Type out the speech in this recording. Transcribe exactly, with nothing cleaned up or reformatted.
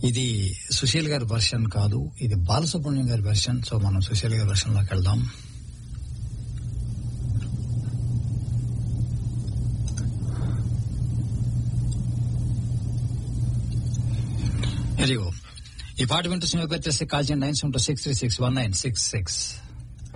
ఇది సుశీల్ గారి వెర్షన్ కాదు, ఇది బాలసుబ్రహ్మణ్యం గారి వెర్షన్. సో మనం సుశీల్ గారి వెర్షన్ లోకి వెళ్దాం. ఇదిగో ఈ పాట వింటూ సినిమా పేరు తెస్తే కాల్ చేయండి nine seven two six three six one nine six six.